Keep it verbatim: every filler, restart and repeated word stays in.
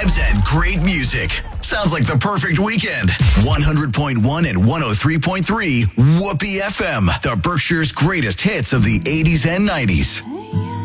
vibes and great music. Sounds like the perfect weekend. one hundred point one and one oh three point three Whoopee F M. The Berkshire's greatest hits of the eighties and nineties.